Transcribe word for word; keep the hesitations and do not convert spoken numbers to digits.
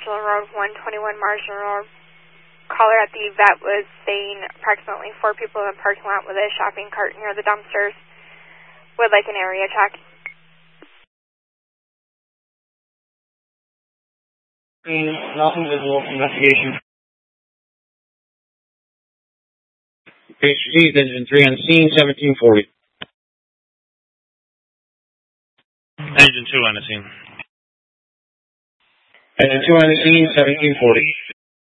Road, one twenty-one Marshall Road. Caller at the vet was saying approximately four people in the parking lot with a shopping cart near the dumpsters. Would like an area check. Nothing visible. Investigation. Page received, engine three on the scene, seventeen forty. Engine two on the scene. Engine two on the scene, seventeen forty.